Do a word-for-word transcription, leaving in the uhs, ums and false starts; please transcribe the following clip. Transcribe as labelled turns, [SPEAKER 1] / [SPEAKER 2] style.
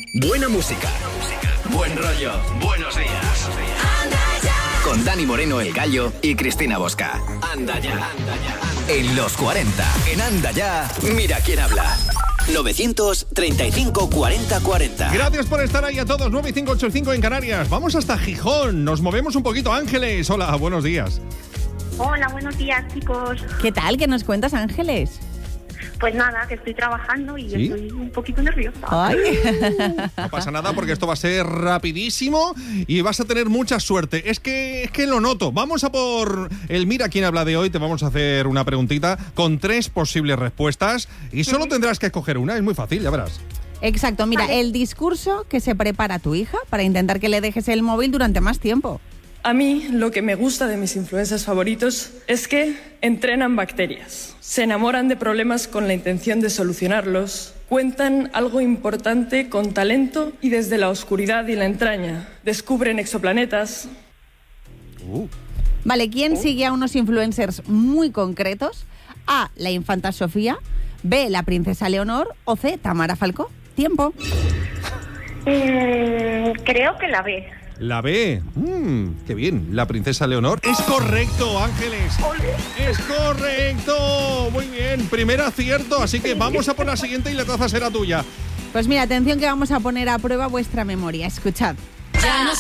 [SPEAKER 1] Buena música, buen rollo, buenos días. Con Dani Moreno, el Gallo, y Cristina Bosca. Anda ya, anda ya. En los cuarenta, en Anda ya, mira quién habla. novecientos treinta y cinco, cuarenta, cuarenta.
[SPEAKER 2] Gracias por estar ahí a todos. nueve cinco ocho cinco en Canarias. Vamos hasta Gijón. Nos movemos un poquito. Ángeles, hola, buenos días.
[SPEAKER 3] Hola, buenos días, chicos.
[SPEAKER 4] ¿Qué tal? ¿Qué nos cuentas, Ángeles?
[SPEAKER 3] Pues nada, que estoy trabajando y
[SPEAKER 2] ¿Sí?
[SPEAKER 3] estoy un poquito nerviosa.
[SPEAKER 4] Ay.
[SPEAKER 2] No pasa nada porque esto va a ser rapidísimo y vas a tener mucha suerte. Es que, es que lo noto. Vamos a por el Mira quién habla de hoy. Te vamos a hacer una preguntita con tres posibles respuestas y solo tendrás que escoger una. Es muy fácil, ya verás.
[SPEAKER 4] Exacto, mira,
[SPEAKER 3] Vale.
[SPEAKER 4] el discurso que se prepara tu hija para intentar que le dejes el móvil durante más tiempo.
[SPEAKER 5] A mí lo que me gusta de mis influencers favoritos es que entrenan bacterias, se enamoran de problemas con la intención de solucionarlos, cuentan algo importante con talento y desde la oscuridad y la entraña, descubren exoplanetas.
[SPEAKER 2] Uh.
[SPEAKER 4] Vale, ¿quién sigue a unos influencers muy concretos? A, la infanta Sofía, B, la princesa Leonor o C, Tamara Falcó. Tiempo.
[SPEAKER 3] Mm, creo que la ve.
[SPEAKER 2] La B. Mm, qué bien. La princesa Leonor. Es correcto, Ángeles. Es correcto. Muy bien. Primer acierto. Así que vamos a por la siguiente y la taza será tuya.
[SPEAKER 4] Pues mira, atención que vamos a poner a prueba vuestra memoria. Escuchad.
[SPEAKER 6] Ya no